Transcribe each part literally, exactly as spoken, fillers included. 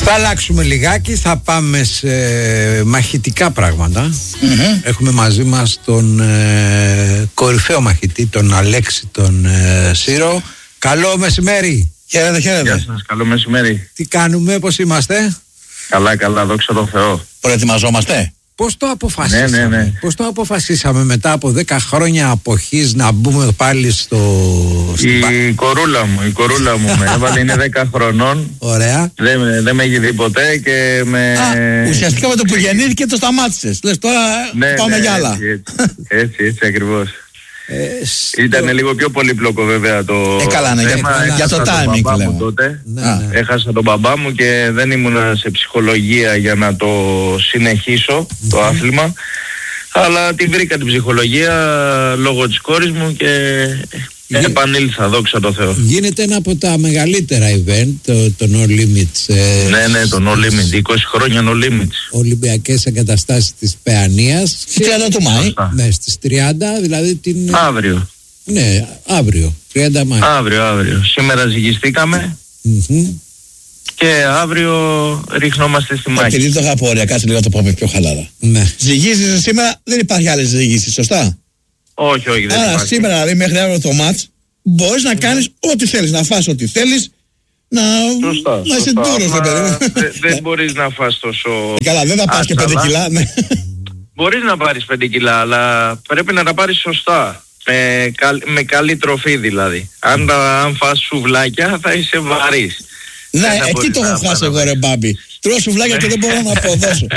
Θα αλλάξουμε λιγάκι, θα πάμε σε μαχητικά πράγματα. Mm-hmm. Έχουμε μαζί μας τον ε, κορυφαίο μαχητή, τον Αλέξη τον ε, Σύρο. Καλό μεσημέρι. Χαίρετε, χαίρετε. Γεια σας, καλό μεσημέρι. Τι κάνουμε, πώς είμαστε? Καλά, καλά, δόξα τω Θεώ. Προετοιμαζόμαστε. Πώς το αποφασίσαμε, ναι, ναι, ναι. Πώς το αποφασίσαμε μετά από δέκα χρόνια αποχής να μπούμε πάλι στο... Η πα... κορούλα μου, η κορούλα μου με έβαλε, είναι δέκα χρονών. Ωραία. Δεν, δεν με έχει δει ποτέ και με... Α, ουσιαστικά με το που γεννήθηκε το σταμάτησες. Λες τώρα ναι, πάμε ναι, για άλλα. Έτσι, έτσι, έτσι, έτσι ακριβώς. Ε, στο... Ήταν λίγο πιο πολύπλοκο βέβαια το ε, καλά, ναι, θέμα. Για, για το timing λέμε. Τότε. Ναι, ναι. Έχασα τον μπαμπά μου και δεν ήμουν σε ψυχολογία για να το συνεχίσω mm-hmm. το άθλημα. Αλλά τη βρήκα την ψυχολογία λόγω της κόρης μου και Γι... επανήλθα, δόξα τω Θεώ. Γίνεται ένα από τα μεγαλύτερα event, το, το No Limits. Ε, ναι, ναι, το No Limits, είκοσι χρόνια No Limits. Ολυμπιακές εγκαταστάσεις της Παιανίας. τριάντα του Μάη. Ναι, στις τριάντα, δηλαδή την... Αύριο. Ναι, αύριο, τριάντα Μάη. Αύριο, αύριο. Σήμερα ζυγιστήκαμε. Mm-hmm. Και αύριο ρίχνομαστε στη μάχη. Επειδή το αγαπώ, ωραία, κάτσε λίγο να το πούμε πιο χαλάρα. Ναι. Ζυγίζεις σήμερα, δεν υπάρχει άλλη ζυγίση, σωστά? Όχι, όχι, δεν Άρα υπάρχει. σήμερα, δηλαδή μέχρι αύριο το μάτς, μπορείς να κάνεις ό,τι θέλεις, να φας ό,τι θέλεις, να, σωστά, να είσαι ντούρος, ρε παιδί. Δεν δε μπορείς να φας τόσο... Καλά, δεν θα πας και πέντε κιλά, ναι. Μπορείς να πάρεις πέντε κιλά, αλλά πρέπει να τα πάρεις σωστά. Με, καλ, με καλή τροφή δηλαδή. Αν, αν φας σουβλάκια θα είσαι βαρύς. Ναι, εκεί το έχω χάσει εγώ, ρε Μπάμπη. Τρώω σουβλάκια και δεν μπορώ να αποδώσω.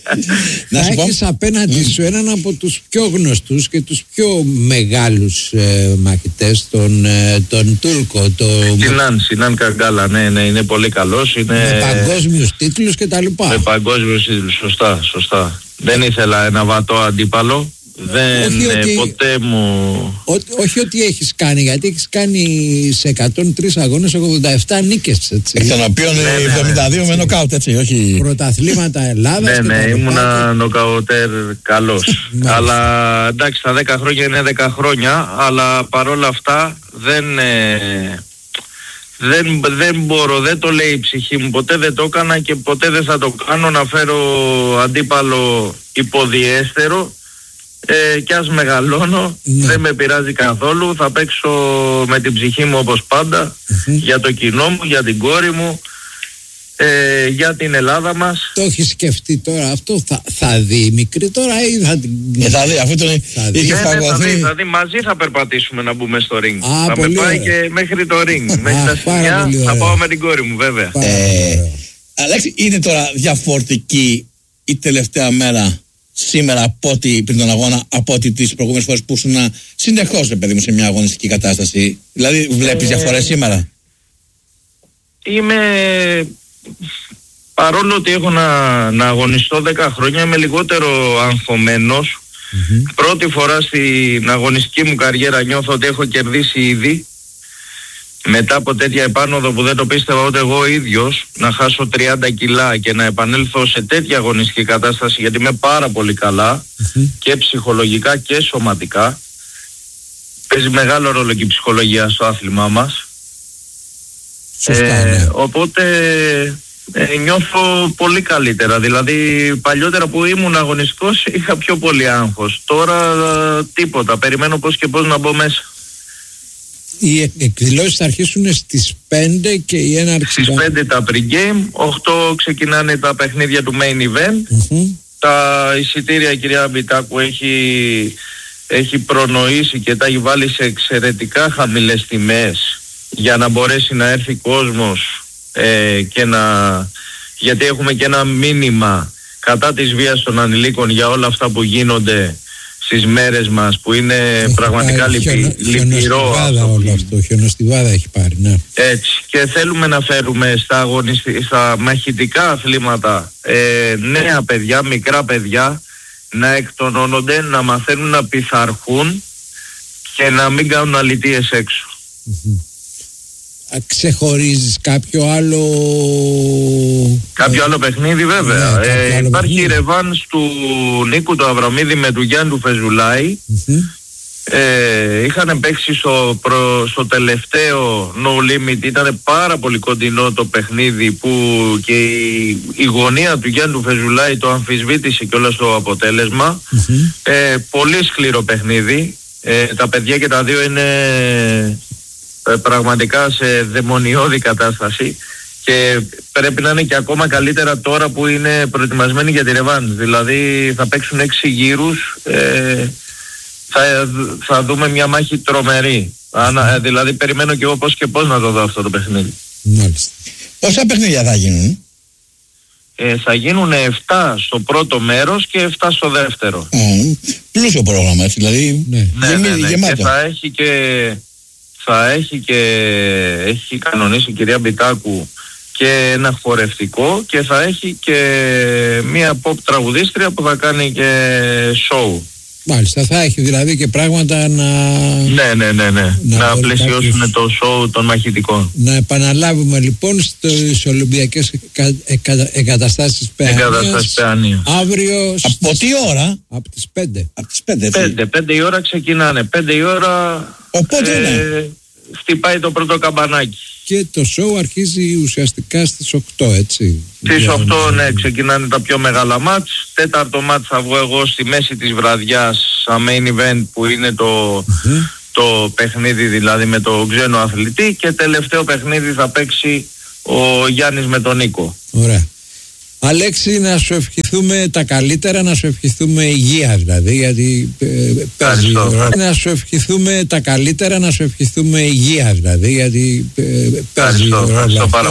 Να έχεις απέναντι σου έναν από τους πιο γνωστούς και τους πιο μεγάλους ε, μαχητές, τον, ε, τον Τούρκο. Το... Σινάν, Σινάν Καγκάλα, ναι, ναι, είναι πολύ καλός. Είναι... Με παγκόσμιους τίτλους και τα λοιπά. Με παγκόσμιους τίτλους, σωστά, σωστά. Δεν ήθελα ένα βατό αντίπαλο. Δεν όχι ότι, ποτέ μου... Ό, όχι ότι έχεις κάνει, γιατί έχεις κάνει σε εκατόν τρεις αγώνες ογδόντα επτά νίκες, έτσι. Εκ των οποίων ναι, ναι, εβδομήντα δύο ναι, με νοκάουτ, έτσι, όχι... Πρωταθλήματα Ελλάδας. Ναι, ναι, ήμουνα νοκαουτέρ καλός. Αλλά εντάξει, τα δέκα χρόνια είναι δέκα χρόνια, αλλά παρόλα αυτά δεν... Ε, Δεν, δεν μπορώ, δεν το λέει η ψυχή μου, ποτέ δεν το έκανα και ποτέ δεν θα το κάνω, να φέρω αντίπαλο υποδιέστερο ε, κι ας μεγαλώνω, ναι. Δεν με πειράζει καθόλου, θα παίξω με την ψυχή μου όπως πάντα, mm-hmm. για το κοινό μου, για την κόρη μου, ε, για την Ελλάδα μας. Το έχει σκεφτεί τώρα αυτό, θα, θα δει η μικρή τώρα ή θα την... Ε, θα δει, αφού τον είχε φαγωθεί. Θα δει, θα δει, μαζί θα περπατήσουμε να μπούμε στο ring. Α, θα με πάει ωραία. και μέχρι το ring, μέχρι τα σημεία θα πάω με την κόρη μου βέβαια. Ε, Αλέξη, είναι τώρα διαφορετική η τελευταία μέρα σήμερα από ό,τι πριν τον αγώνα, από ό,τι τις προηγούμενες φορές που ήσουν συνεχώς, ρε παιδί μου, σε μια αγωνιστική κατάσταση? Δηλαδή βλέπεις ε, διαφορές σήμερα? Είμαι... Παρόλο ότι έχω να, να αγωνιστώ δέκα χρόνια, είμαι λιγότερο αγχωμένος. Mm-hmm. Πρώτη φορά στην αγωνιστική μου καριέρα νιώθω ότι έχω κερδίσει ήδη. Μετά από τέτοια επάνωδο που δεν το πίστευα ούτε εγώ ίδιος, να χάσω τριάντα κιλά και να επανέλθω σε τέτοια αγωνιστική κατάσταση, γιατί είμαι πάρα πολύ καλά, mm-hmm. και ψυχολογικά και σωματικά. Παίζει μεγάλο ρόλο και η ψυχολογία στο άθλημά μας. Σωστά, ε, ναι. Οπότε ε, νιώθω πολύ καλύτερα. Δηλαδή παλιότερα που ήμουν αγωνιστικός είχα πιο πολύ άγχος. Τώρα ε, τίποτα. Περιμένω πώς και πώς να μπω μέσα. Οι εκδηλώσεις θα αρχίσουν στις πέντε και η έναρξη... Στις πέντε τα pre-game, οκτώ ξεκινάνε τα παιχνίδια του main event. Mm-hmm. Τα εισιτήρια, η κυρία Μπιτάκου έχει, έχει προνοήσει και τα έχει βάλει σε εξαιρετικά χαμηλές τιμές για να μπορέσει να έρθει κόσμος ε, και να... γιατί έχουμε και ένα μήνυμα κατά της βίας των ανηλίκων για όλα αυτά που γίνονται στις μέρες μας, που είναι έχει πραγματικά λυπη, λυπηρό όλο αυτό, χιονοστιβάδα έχει πάρει, ναι. Έτσι, και θέλουμε να φέρουμε στα, αγωνιστη... στα μαχητικά αθλήματα ε, νέα παιδιά, μικρά παιδιά, να εκτονώνονται, να μαθαίνουν να πειθαρχούν και να μην κάνουν αλητίες έξω. Mm-hmm. Ξεχωρίζεις κάποιο άλλο... Κάποιο άλλο παιχνίδι βέβαια. Ναι, ε, άλλο υπάρχει η ρεβάνς του Νίκου του Αβραμίδη με του Γιάννη του Φεζουλάη, mm-hmm. Ε, είχαν παίξει στο, προ, στο τελευταίο No Limit, ήταν πάρα πολύ κοντινό το παιχνίδι που και η, η γωνία του Γιάννη του Φεζουλάη το αμφισβήτησε κιόλας το αποτέλεσμα. Mm-hmm. ε, πολύ σκληρό παιχνίδι, ε, τα παιδιά και τα δύο είναι ε, πραγματικά σε δαιμονιώδη κατάσταση και πρέπει να είναι και ακόμα καλύτερα τώρα που είναι προετοιμασμένοι για τη ρεβάνς, δηλαδή θα παίξουν έξι γύρους. ε, Θα, θα δούμε μια μάχη τρομερή. Ανα, δηλαδή περιμένω και εγώ πώς και πώς να το δω αυτό το παιχνίδι. Μάλιστα. Πόσα παιχνίδια θα γίνουν? Ε, θα γίνουν επτά στο πρώτο μέρος και επτά στο δεύτερο. Mm, πλούσιο πρόγραμμα, έτσι, δηλαδή ναι, ναι, ναι, ναι. γεμάτο. Και θα έχει και θα έχει και έχει κανονίσει η κυρία Μπιτάκου και ένα χορευτικό και θα έχει και μια pop τραγουδίστρια που θα κάνει και show. Μάλιστα, θα έχει δηλαδή και πράγματα να... Ναι, ναι, ναι, ναι. Να, να πλαισιώσουν κάποιος... το σοου των μαχητικών. Να επαναλάβουμε λοιπόν στις Ολυμπιακές εκα... εκα... εγκαταστάσεις Παιανίας αύριο... Από τι ώρα? Από τις πέντε. Από τις πέντε, πέντε, πέντε η ώρα ξεκινάνε. πέντε η ώρα... Οπότε ε, ναι. Χτυπάει το πρώτο καμπανάκι. Και το show αρχίζει ουσιαστικά στις οκτώ, έτσι. Στις οκτώ, ναι, ξεκινάνε τα πιο μεγάλα μάτς. Τέταρτο μάτς θα βγω εγώ στη μέση της βραδιάς, σαν main event που είναι το, mm-hmm. το παιχνίδι δηλαδή με το ξένο αθλητή και τελευταίο παιχνίδι θα παίξει ο Γιάννης με τον Νίκο. Ωραία. Αλέξη, να σου ευχηθούμε τα καλύτερα, να σου ευχηθούμε υγεία δηλαδή, γιατί ε, παίζει ρόλο. Να σου ευχηθούμε τα καλύτερα, να σου ευχηθούμε υγεία δηλαδή, γιατί ε, παίζει ρόλο.